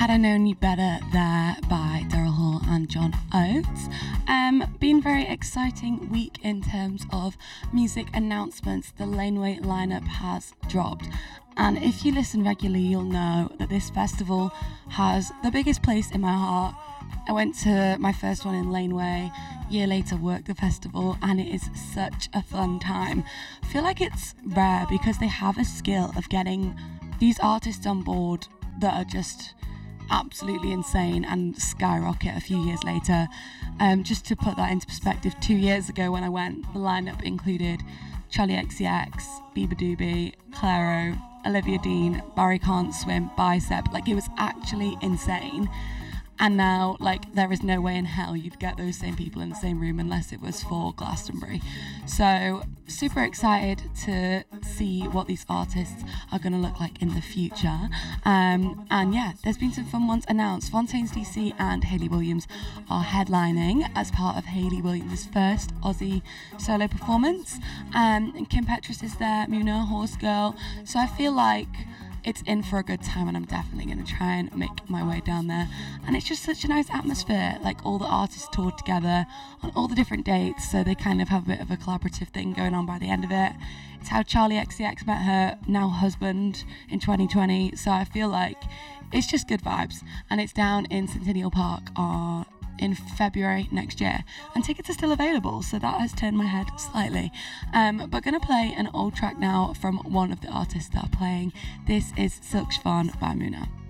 Had I Known You Better there by Daryl Hall and John Oates. Been very exciting week in terms of music announcements. The Laneway lineup has dropped. And if you listen regularly, you'll know that this festival has the biggest place in my heart. I went to my first one in Laneway, year later worked the festival, and it is such a fun time. I feel like it's rare because they have a skill of getting these artists on board that are just absolutely insane and skyrocket a few years later. Just to put that into perspective, 2 years ago when I went, the lineup included Charlie XCX, Bieber Doobie, Clairo, Olivia Dean, Barry Can't Swim, Bicep. Like, it was actually insane. And now, like, there is no way in hell you'd get those same people in the same room unless it was for Glastonbury. So, super excited to see what these artists are going to look like in the future. And yeah, there's been some fun ones announced. Fontaines DC and Hayley Williams are headlining as part of Hayley Williams' first Aussie solo performance. And Kim Petras is there, Muna, Horse Girl. So I feel like it's in for a good time, and I'm definitely going to try and make my way down there. And it's just such a nice atmosphere, like all the artists toured together on all the different dates, so they kind of have a bit of a collaborative thing going on by the end of it. It's how Charlie XCX met her now husband in 2020, so I feel like it's just good vibes. And it's down in Centennial Park in February next year, and tickets are still available, so that has turned my head slightly. But gonna play an old track now from one of the artists that are playing. This is Silk Siobhan by Muna.